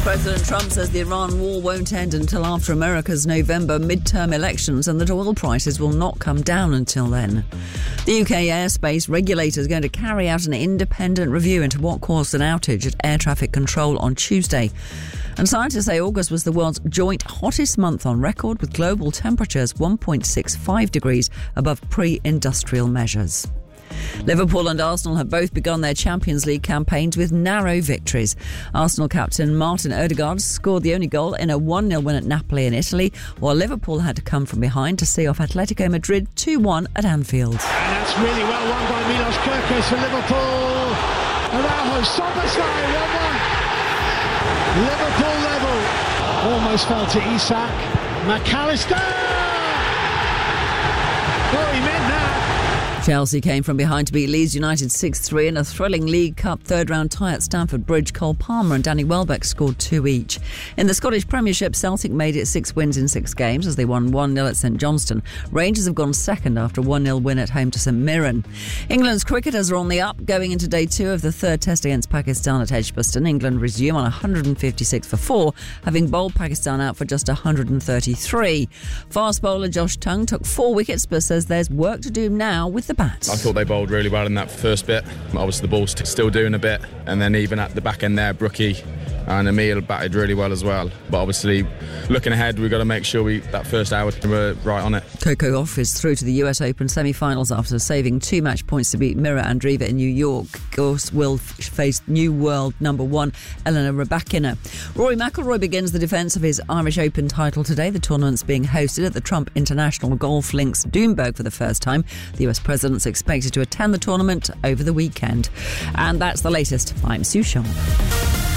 President Trump says the Iran war won't end until after America's November midterm elections and that oil prices will not come down until then. The UK airspace regulator is going to carry out an independent review into what caused an outage at air traffic control on Tuesday. And scientists say August was the world's joint hottest month on record, with global temperatures 1.65 degrees above pre-industrial measures. Liverpool and Arsenal have both begun their Champions League campaigns with narrow victories. Arsenal captain Martin Odegaard scored the only goal in a 1-0 win at Napoli in Italy, while Liverpool had to come from behind to see off Atletico Madrid 2-1 at Anfield. And that's really well won by Milos Kerkez for Liverpool. Araujo, Szoboszlai, 1-1. Liverpool level. Almost fell to Isak. McAllister! Oh, he meant that. Chelsea came from behind to beat Leeds United 6-3 in a thrilling League Cup third-round tie at Stamford Bridge. Cole Palmer and Danny Welbeck scored 2 each. In the Scottish Premiership, Celtic made it 6 wins in 6 games as they won 1-0 at St Johnstone. Rangers have gone second after a 1-0 win at home to St Mirren. England's cricketers are on the up, going into day 2 of the third test against Pakistan at Edgbaston. England resume on 156 for 4, having bowled Pakistan out for just 133. Fast bowler Josh Tongue took 4 wickets but says there's work to do now with the bats. I thought they bowled really well in that first bit. Obviously the ball's still doing a bit, and then even at the back end there, Brookie and Emil batted really well as well. But obviously looking ahead, we've got to make sure that first hour we're right on it. Coco Gauff is through to the US Open semi-finals after saving 2 match points to beat Mira Andreeva in New York. Gauff will face new world number 1 Elena Rybakina. Rory McIlroy begins the defence of his Irish Open title today. The tournament's being hosted at the Trump International Golf Links Doonberg for the first time. The US President's expected to attend the tournament over the weekend. And that's the latest. I'm Sue Shaw.